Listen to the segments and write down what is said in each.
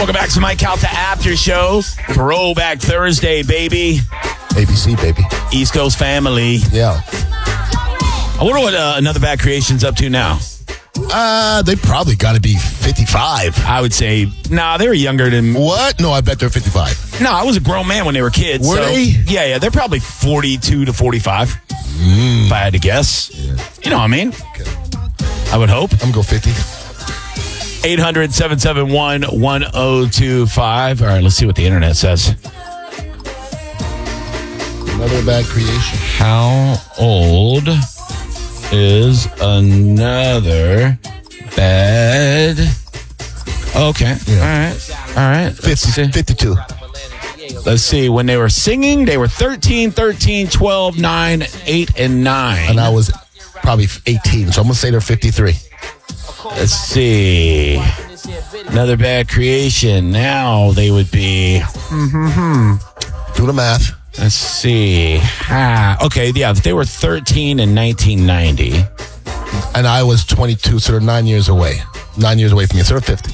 Welcome back to Mike Calta After Show. Throwback Thursday, baby. ABC, baby. East Coast family. Yeah. I wonder what Another Bad Creation's up to now. They probably got to be 55. I would say, they were younger than... What? No, I bet they're 55. No, I was a grown man when they were kids. Were they? Yeah, they're probably 42 to 45, if I had to guess. Yeah. You know what I mean? Okay. I would hope. I'm going to go 50. 800-771-1025. All right, let's see what the internet says. Another Bad Creation. How old is Another Bad... Okay. Yeah. All right. 52. Let's see. When they were singing, they were 13, 12, 9, 8, and 9. And I was probably 18, so I'm going to say they're 53. Let's see. Another Bad Creation. Now they would be... Do the math. Let's see. Okay, yeah. They were 13 in 1990. And I was 22, so they're 9 years away. 9 years away from me, so they're 50.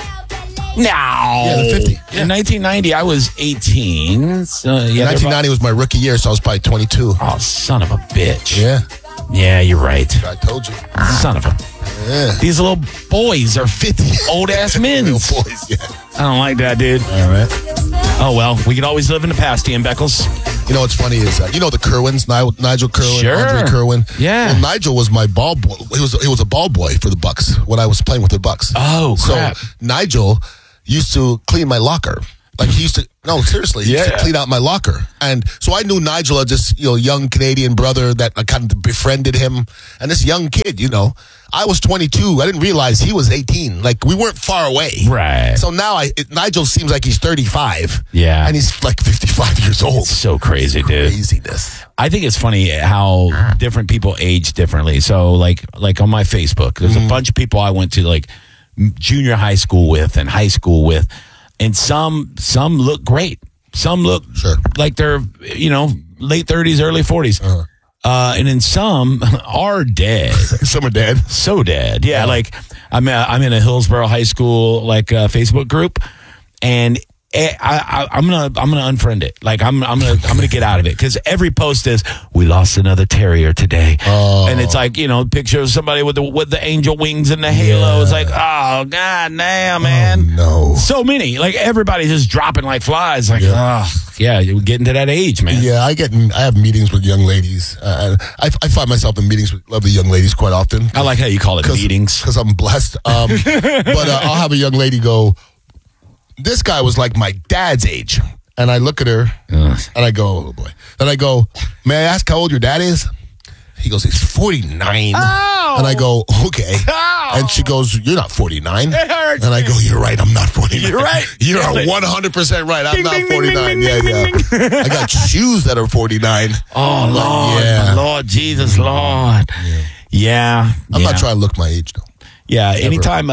No. Yeah, they're 50. In 1990, I was 18. So, 1990 was my rookie year, so I was probably 22. Oh, son of a bitch. Yeah. Yeah, you're right. I told you. Son of a... Yeah. These little boys are 50. Old-ass men. Little boys, yeah. I don't like that, dude. All right. Oh, well, we can always live in the past, Ian Beckles. You know what's funny is, you know the Kerwins, Nigel Kerwin, Sure. Andre Kerwin? Yeah. Well, Nigel was my ball boy. He was a ball boy for the Bucks when I was playing with the Bucks. Oh, crap. So Nigel used to clean my locker. Like he used to, no, seriously, he used to clean out my locker. And so I knew Nigel as this, young Canadian brother that I kind of befriended him. And this young kid, I was 22. I didn't realize he was 18. Like we weren't far away. Right. So now Nigel seems like he's 35. Yeah. And he's like 55 years old. It's so crazy, dude. Craziness. I think it's funny how different people age differently. So, like on my Facebook, there's a bunch of people I went to like junior high school with and high school with, and some look great. Some look like they're late 30s, early 40s, and then some are dead. Some are dead. So dead. Yeah, like I'm in a Hillsborough High School Facebook group, and I'm gonna unfriend it. Like I'm gonna get out of it because every post is we lost another terrier today, and it's like picture of somebody with the angel wings and the halo. Yeah. It's like god damn, man. Oh, no. So many, like everybody's just dropping like flies. Like you're getting to that age, man. Yeah, I have meetings with young ladies. I find myself in meetings with lovely young ladies quite often. I like how you call it meetings because I'm blessed. But I'll have a young lady go, this guy was like my dad's age. And I look at her and I go, oh boy. Then I go, may I ask how old your dad is? He goes, he's 49. Oh. And I go, okay. Oh. And she goes, you're not 49. It hurts. And I go, you're right, I'm not 49. You're right. You're 100% right. I'm not ding, 49. ding, ding, ding. I got shoes that are 49. Oh, Lord. Yeah. Lord Jesus, Lord. Yeah. I'm not trying to look my age, though. Yeah, never. Anytime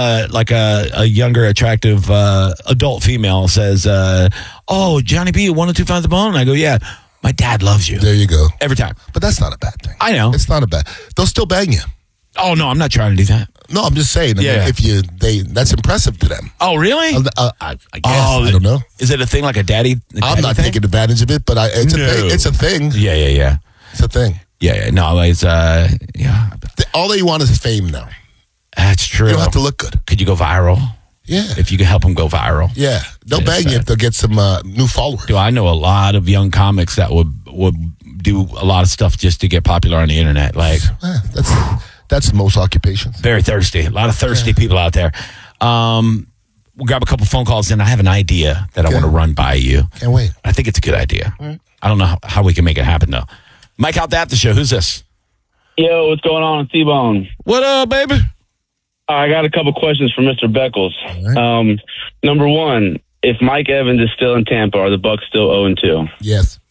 a younger, attractive adult female says, oh, Johnny B, 102.5 The Bone, and I go, yeah, my dad loves you. There you go. Every time. But that's not a bad thing. I know. It's not a bad. They'll still bang you. Oh, no, I'm not trying to do that. No, I'm just saying. Yeah. That's impressive to them. Oh, really? I guess. I don't know. Is it a thing like a daddy? I'm not taking advantage of it, but it's a thing. It's a thing. Yeah. It's a thing. Yeah. No, it's, yeah. All they want is fame now. That's true. You don't have to look good. Could you go viral? Yeah. If you can help them go viral. Yeah. They'll bang you if they'll get some new followers. Do I know a lot of young comics that would do a lot of stuff just to get popular on the internet? Like that's most occupations. Very thirsty. A lot of thirsty people out there. We'll grab a couple phone calls and I have an idea that I want to run by you. Can't wait. I think it's a good idea. Right. I don't know how we can make it happen though. Mike out at the show. Who's this? Yo, what's going on, T-Bone? What up, baby? I got a couple questions for Mr. Beckles. Right. Number one, if Mike Evans is still in Tampa, are the Bucks still 0-2? Yes.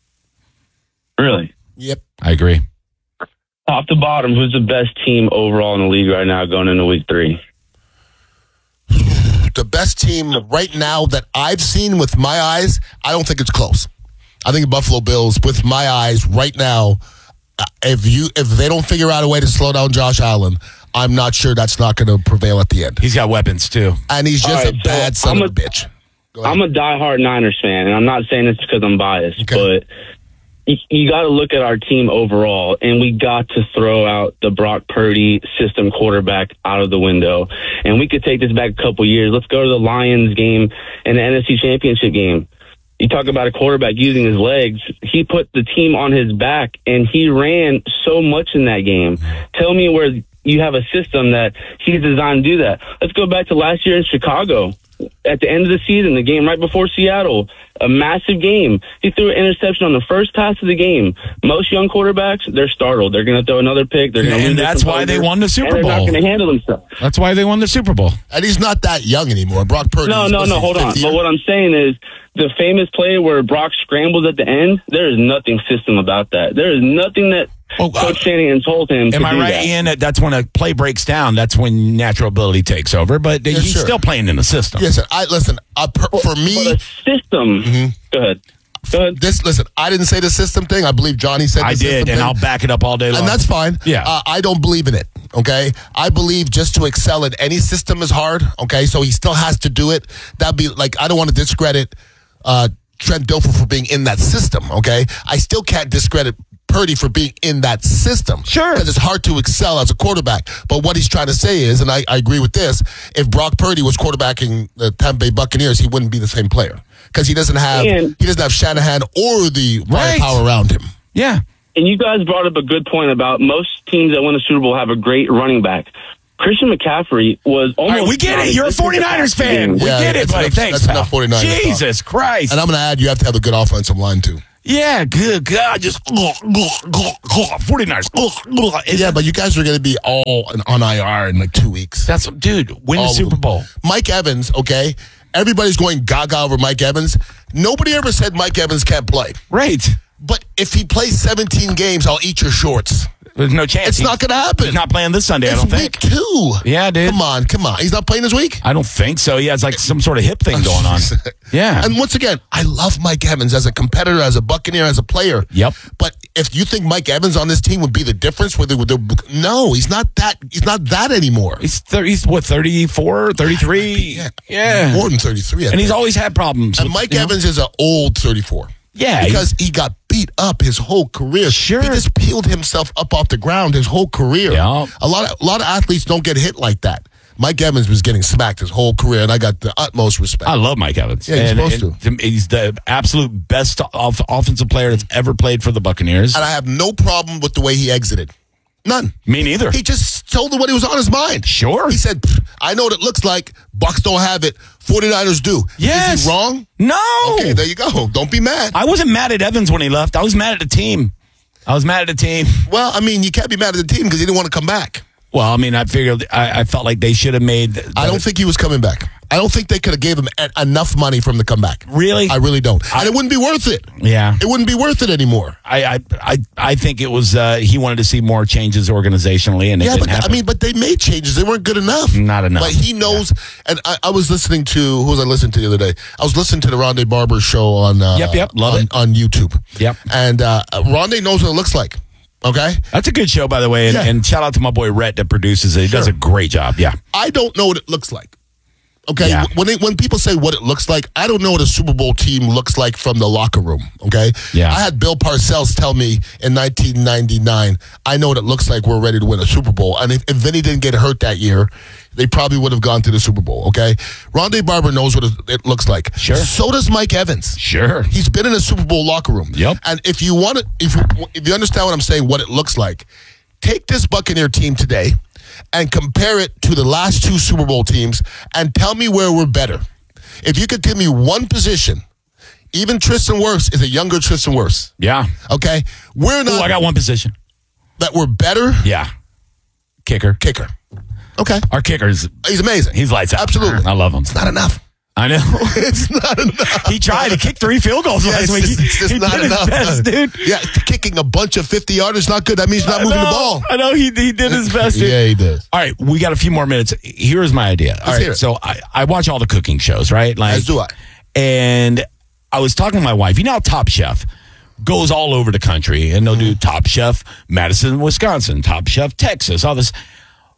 Really? Yep. I agree. Top to bottom, who's the best team overall in the league right now going into week 3? The best team right now that I've seen with my eyes, I don't think it's close. I think Buffalo Bills, with my eyes right now, if they don't figure out a way to slow down Josh Allen, I'm not sure that's not going to prevail at the end. He's got weapons, too. And he's just a bad son of a bitch. I'm a diehard Niners fan, and I'm not saying this because I'm biased, but you got to look at our team overall, and we got to throw out the Brock Purdy system quarterback out of the window. And we could take this back a couple years. Let's go to the Lions game and the NFC Championship game. You talk about a quarterback using his legs. He put the team on his back, and he ran so much in that game. Tell me where you have a system that he's designed to do that. Let's go back to last year in Chicago. At the end of the season, the game right before Seattle, a massive game. He threw an interception on the first pass of the game. Most young quarterbacks, they're startled. They're going to throw another pick. They're going to and that's why they won the Super Bowl. They're not going to handle themselves. That's why they won the Super Bowl. And he's not that young anymore. Brock Purdy. No, hold on. But what I'm saying is the famous play where Brock scrambles at the end, there is nothing system about that. There is nothing that Coach Shanahan told him to do. Am I right, Ian? That's when a play breaks down. That's when natural ability takes over. But he's still playing in the system. Yes, for me, the system. Go ahead. Listen, I didn't say the system thing. I believe Johnny said the system thing. I did, and I'll back it up all day long. And that's fine. Yeah. I don't believe in it, okay? I believe just to excel in any system is hard, okay? So he still has to do it. That'd be like, I don't want to discredit Trent Dilfer for being in that system, okay? I still can't discredit Purdy for being in that system. Sure. Because it's hard to excel as a quarterback. But what he's trying to say is, and I agree with this, if Brock Purdy was quarterbacking the Tampa Bay Buccaneers, he wouldn't be the same player. Because he doesn't have Shanahan or the firepower around him. Yeah. And you guys brought up a good point about most teams that win the Super Bowl have a great running back. Christian McCaffrey was almost... All right, we get it. You're a 49ers fan. We get it, buddy. Thanks, that's enough 49ers. Jesus Christ. And I'm going to add, you have to have a good offensive line, too. Yeah, good God. Just 49ers. Yeah, but you guys are going to be all on IR in like 2 weeks. Dude, win the Super Bowl. Mike Evans, okay? Everybody's going gaga over Mike Evans. Nobody ever said Mike Evans can't play. Right. But if he plays 17 games, I'll eat your shorts. There's no chance. It's not going to happen. He's not playing this Sunday, I don't think. It's week 2. Yeah, dude. Come on. He's not playing this week? I don't think so. Yeah, it's like some sort of hip thing going on. Yeah. And once again, I love Mike Evans as a competitor, as a Buccaneer, as a player. Yep. But if you think Mike Evans on this team would be the difference, no, he's not that. He's not that anymore. He's what, 34, 33? Yeah. More than 33. And he's always had problems. And Mike Evans is an old 34. Yeah. Because he got beat up his whole career. Sure. He just peeled himself up off the ground his whole career. Yeah. A lot of athletes don't get hit like that. Mike Evans was getting smacked his whole career, and I got the utmost respect. I love Mike Evans. Yeah, he's supposed to. He's the absolute best offensive player that's ever played for the Buccaneers. And I have no problem with the way he exited. None. Me neither. He just told them what he was on his mind. Sure. He said, I know what it looks like. Bucs don't have it. 49ers do. Yes. Is he wrong? No. Okay, there you go. Don't be mad. I wasn't mad at Evans when he left. I was mad at the team. Well, I mean, you can't be mad at the team because he didn't want to come back. Well, I mean, I figured I felt like they should have made. I don't think he was coming back. I don't think they could have gave him enough money for him to come back. Really? I really don't. And it wouldn't be worth it. Yeah. It wouldn't be worth it anymore. I think it was he wanted to see more changes organizationally, and it didn't happen. But they made changes. They weren't good enough. Not enough. But he knows. Yeah. And I was listening to, who was I listening to the other day? I was listening to the Rondé Barber show on Love it. on YouTube. Yep. And Rondé knows what it looks like. Okay? That's a good show, by the way. And shout out to my boy Rhett that produces it. He does a great job. Yeah. I don't know what it looks like. Okay? Yeah. When people say what it looks like, I don't know what a Super Bowl team looks like from the locker room. Okay? Yeah. I had Bill Parcells tell me in 1999, I know what it looks like we're ready to win a Super Bowl. And if Vinny didn't get hurt that year, they probably would have gone to the Super Bowl. Okay? Rondé Barber knows what it looks like. Sure. So does Mike Evans. Sure. He's been in a Super Bowl locker room. Yep. And if you understand what I'm saying, what it looks like, take this Buccaneer team today and compare it to the last 2 Super Bowl teams and tell me where we're better. If you could give me one position, even Tristan Wirfs is a younger Tristan Wirfs. Yeah. Okay? We're not... I got one position. That we're better? Yeah. Kicker. Okay. Our kicker is... He's amazing. He's lights out. Absolutely. I love him. It's not enough. I know. It's not enough. He tried to kick 3 field goals last week. It's just not did enough. His best, dude. Yeah, kicking a bunch of 50-yarders is not good. That means he's not moving the ball. I know. He did his best, dude. Yeah, he does. All right, we got a few more minutes. Here's my idea. All right, so I watch all the cooking shows, right? Like, as do I. And I was talking to my wife. You know how Top Chef goes all over the country, and they'll do Top Chef Madison, Wisconsin, Top Chef Texas, all this.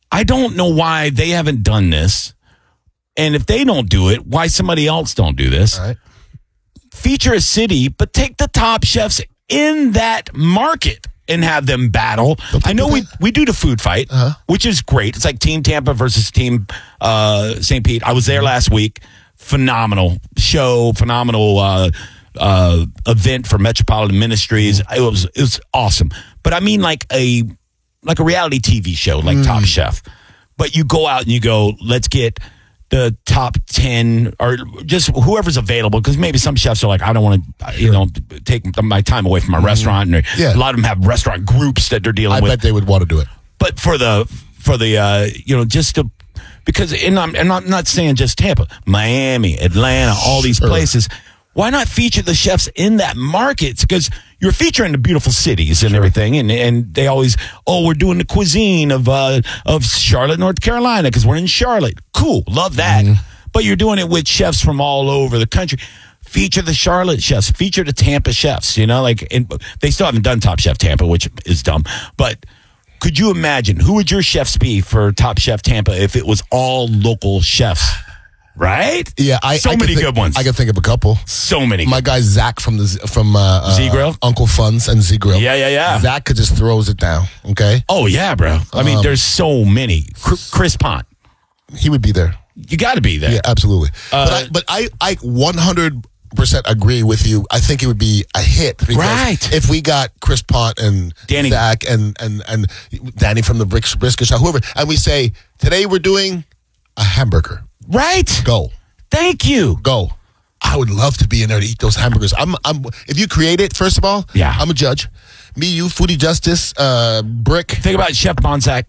I don't know why they haven't done this. And if they don't do it, why somebody else don't do this? All right. Feature a city, but take the top chefs in that market and have them battle. I know we do the food fight, which is great. It's like Team Tampa versus Team St. Pete. I was there last week. Phenomenal show, phenomenal event for Metropolitan Ministries. It was awesome. But I mean like a reality TV show, like Top Chef. But you go out and you go, let's get the top 10 or just whoever's available, because maybe some chefs are like, I don't want to take my time away from my restaurant, and a lot of them have restaurant groups that they're dealing with. I bet they would want to do it. But for the just to, because I'm not saying just Tampa, Miami, Atlanta, all these places, why not feature the chefs in that market? Because you're featuring the beautiful cities and everything, and they always, we're doing the cuisine of Charlotte, North Carolina, because we're in Charlotte. Cool, love that. But you're doing it with chefs from all over the country. Feature the Charlotte chefs, feature the Tampa chefs. And they still haven't done Top Chef Tampa, which is dumb. But could you imagine, who would your chefs be for Top Chef Tampa if it was all local chefs? Right? Yeah, many good ones. I can think of a couple. So many. My guy Zach from Z-Grill, Uncle Fun's and Z-Grill. Yeah. Zach could just throws it down. Okay. Oh yeah, bro. I mean, there's so many. Chris Pont. He would be there. You got to be there. Yeah, absolutely. But I 100% agree with you. I think it would be a hit. Right. If we got Chris Pont and Danny. Zach and Danny from the Brisket Shop, whoever, and we say today we're doing a hamburger. Right. Go. Thank you. Go. I would love to be in there to eat those hamburgers. If you create it, first of all, I'm a judge. Me, you, Foodie Justice, Brick. Think about Chef Bonsack,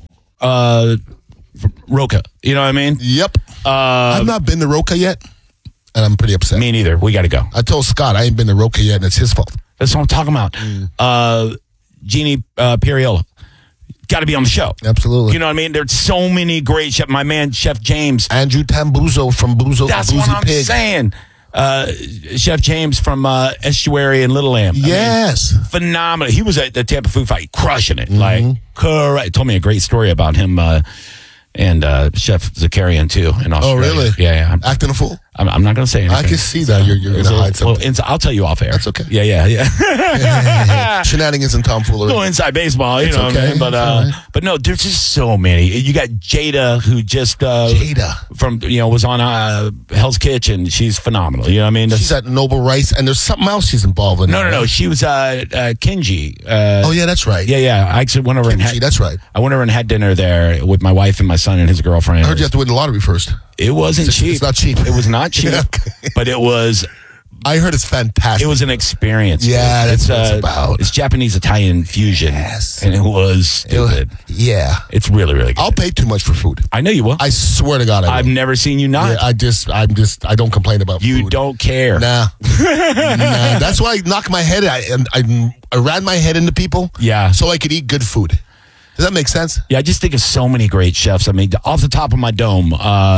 Roca. You know what I mean? Yep. I've not been to Roca yet, and I'm pretty upset. Me neither. We got to go. I told Scott I ain't been to Roca yet, and it's his fault. That's what I'm talking about. Jeannie Periola. Got to be on the show. Absolutely. You know what I mean? There's so many great chefs. My man, Chef James. Andrew Tambuzo from Boozy That's what I'm Pig. saying. Chef James from Estuary and Little Lamb. Yes. I mean, phenomenal. He was at the Tampa Food Fight, crushing it. Like, correct. Told me a great story about him and Chef Zakarian, too, in Australia. Oh, really? Yeah. Acting a fool? I'm not going to say anything. I can see that. You're going to hide something. I'll tell you off air. That's okay. Yeah. Shenanigans and tomfoolery. Go inside baseball, you know okay. what I mean? But no, there's just so many. You got Jada, who just from was on Hell's Kitchen. She's phenomenal. You know what I mean? She's at Noble Rice, and there's something else she's involved in. No. She was Kenji. Oh yeah, that's right. Yeah. I actually went over that's right. I went over and had dinner there with my wife and my son and his girlfriend. I heard you have to win the lottery first. It wasn't cheap. It's not cheap. It was not cheap, but it was. I heard it's fantastic. It was an experience. Yeah, that's what it's about. It's Japanese-Italian fusion. Yes. And it was stupid. It's really, really good. I'll pay too much for food. I know you will. I swear to God I will. I've never seen you not. Yeah, I don't complain about food. You don't care. Nah. That's why I knock my head. I ran my head into people. Yeah. So I could eat good food. Does that make sense? Yeah, I just think of so many great chefs. I mean, off the top of my dome,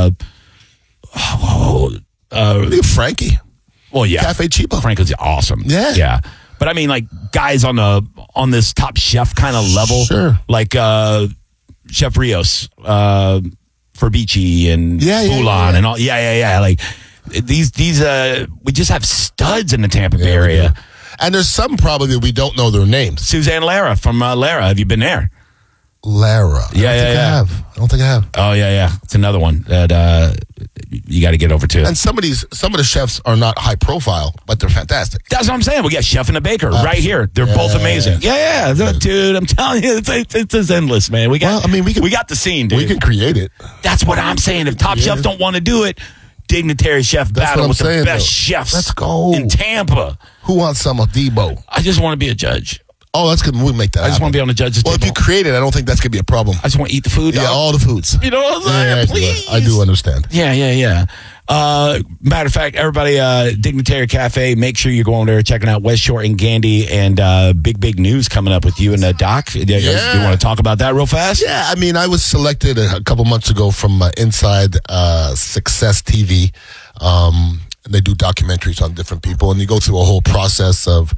Frankie. Well, yeah, Cafe Chiba. Frankie's awesome. Yeah. But I mean, like guys on this top chef kind of level, sure. Like Chef Rios, Ferbici, and Ulan, and all. Yeah. Like these, we just have studs in the Tampa Bay area. And there's some probably that we don't know their names. Suzanne Lara from Lara. Have you been there? Lara. I don't think I have. Oh, yeah. It's another one that you got to get over to. And some of the chefs are not high profile, but they're fantastic. That's what I'm saying. We got Chef and a Baker right here. They're both amazing. Yeah. Dude, I'm telling you, it's endless, man. We got the scene, dude. We can create it. That's what I'm saying. If top chefs don't want to do it, Dignitary Chef battle with the best chefs. Let's go. In Tampa. Who wants some of Debo? I just want to be a judge. Oh, that's good. We'll make that I just want to be on the judge's table. Well, if you create it, I don't think that's going to be a problem. I just want to eat the food. Yeah, all the foods. You know what I'm saying? Please. I do understand. Yeah. Matter of fact, everybody, Dignitary Cafe, make sure you're going there, checking out West Shore and Gandy, and big news coming up with you and Doc. Do you want to talk about that real fast? Yeah, I mean, I was selected a couple months ago from Inside Success TV. They do documentaries on different people, and you go through a whole process of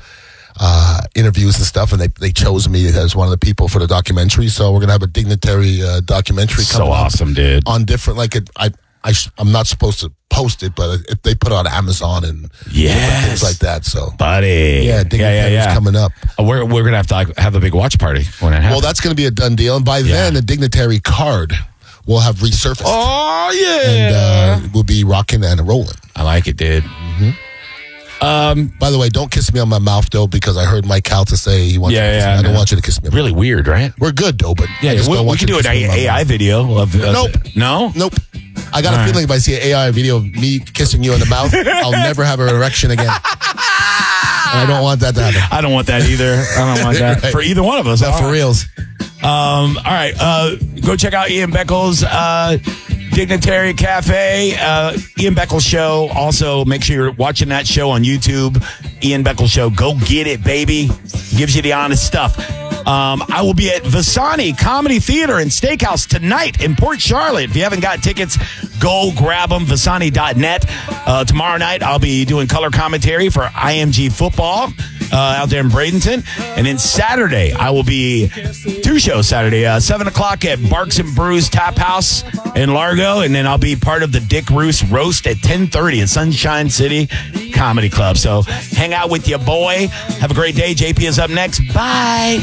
interviews and stuff, and they chose me as one of the people for the documentary. So we're gonna have a dignitary documentary coming So awesome, dude. on different I'm not supposed to post it, but if they put it on Amazon and different things like that. So, buddy, Dignitary's coming up. We're gonna have to have a big watch party when it happens. Well, that's gonna be a done deal, and by then the Dignitary card will have resurfaced. Oh yeah, and we'll be rocking and rolling. I like it, dude. By the way, don't kiss me on my mouth though, because I heard Mike Calta say he wants you to kiss me. I don't want you to kiss me. Really weird, right? We're good though, but we can do an AI video of Nope. No? Nope. I got a feeling if I see an AI video of me kissing you on the mouth, I'll never have an erection again. And I don't want that to happen. I don't want that either. I don't want that for either one of us. Not for reals. All right. Go check out Ian Beckles' Dignitary Cafe, Ian Beckles Show. Also, make sure you're watching that show on YouTube. Ian Beckles Show. Go get it, baby. Gives you the honest stuff. I will be at Vasani Comedy Theater and Steakhouse tonight in Port Charlotte. If you haven't got tickets, go grab them, Vasani.net. Tomorrow night, I'll be doing color commentary for IMG football out there in Bradenton. And then Saturday, I will be 2 shows Saturday, 7 o'clock at Barks and Brews Tap House in Largo. And then I'll be part of the Dick Roos Roast at 10:30 at Sunshine City Comedy Club. So hang out with your boy. Have a great day. JP is up next. Bye.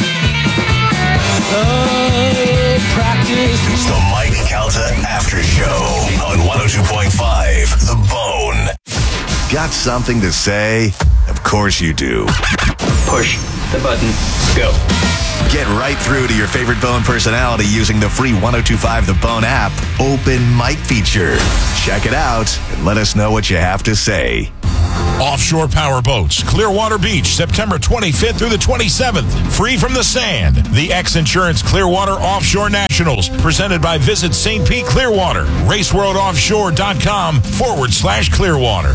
It's the Mike Calta After Show on 102.5 The Bone. Got something to say? Of course you do. Push the button. Go. Get right through to your favorite Bone personality using the free 102.5 The Bone app open mic feature. Check it out and let us know what you have to say. Offshore Power Boats, Clearwater Beach, September 25th through the 27th. Free from the sand. The X Insurance Clearwater Offshore Nationals, presented by Visit St. Pete Clearwater. RaceWorldOffshore.com/Clearwater.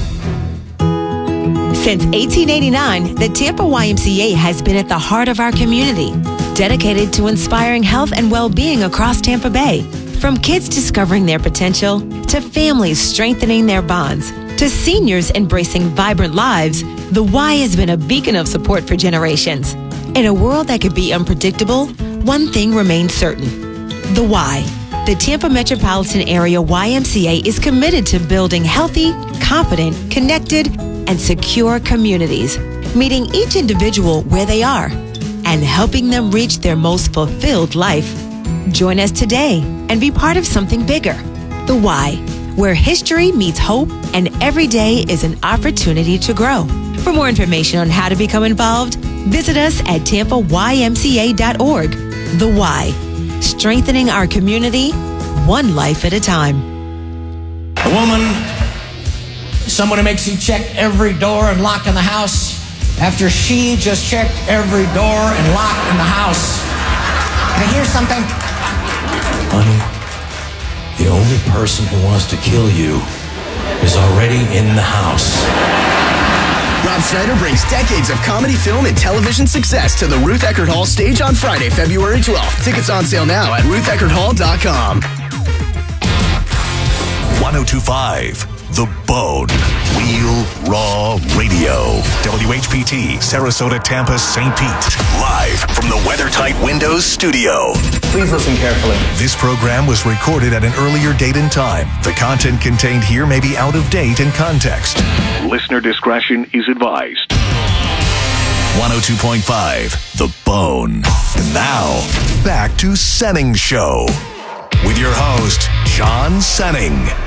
Since 1889, the Tampa YMCA has been at the heart of our community, dedicated to inspiring health and well-being across Tampa Bay. From kids discovering their potential, to families strengthening their bonds, to seniors embracing vibrant lives, the Y has been a beacon of support for generations. In a world that could be unpredictable, one thing remains certain: the Y. The Tampa Metropolitan Area YMCA is committed to building healthy, confident, connected, and secure communities, meeting each individual where they are and helping them reach their most fulfilled life. Join us today and be part of something bigger. The Y, where history meets hope and every day is an opportunity to grow. For more information on how to become involved, visit us at tampaymca.org. The Y, strengthening our community, one life at a time. A woman, someone who makes you check every door and lock in the house after she just checked every door and lock in the house. Can I hear something? Honey, the only person who wants to kill you is already in the house. Rob Schneider brings decades of comedy, film, and television success to the Ruth Eckerd Hall stage on Friday, February 12th. Tickets on sale now at rutheckerdhall.com. 102.5 The Bone. Real Raw Radio. WHPT, Sarasota, Tampa, St. Pete. Live from the WeatherTight Windows studio. Please listen carefully. This program was recorded at an earlier date and time. The content contained here may be out of date in context. Listener discretion is advised. 102.5 The Bone. And now, back to Senning Show. With your host, John Senning.